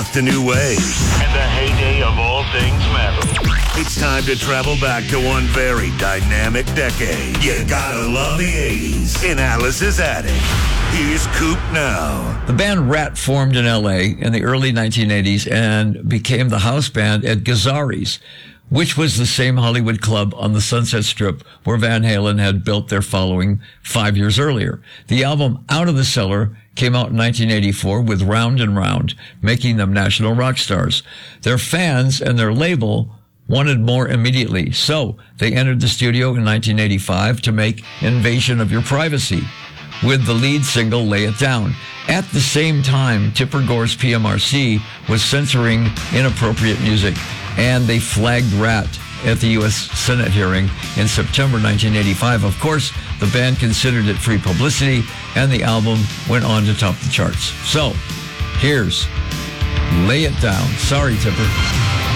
rocked a new way. And the heyday of all things metal. It's time to travel back to one very dynamic decade. You gotta love the 80s in Alice's Attic. Here's Coop now. The band Rat formed in L.A. in the early 1980s and became the house band at Gazzarri's, which was the same Hollywood club on the Sunset Strip where Van Halen had built their following 5 years earlier. The album Out of the Cellar came out in 1984 with Round and Round, making them national rock stars. Their fans and their label wanted more immediately, so they entered the studio in 1985 to make Invasion of Your Privacy, with the lead single Lay It Down. At the same time, Tipper Gore's PMRC was censoring inappropriate music, and they flagged Rat at the U.S. Senate hearing in September 1985. Of course, the band considered it free publicity, and the album went on to top the charts. So, here's Lay It Down. Sorry, Tipper.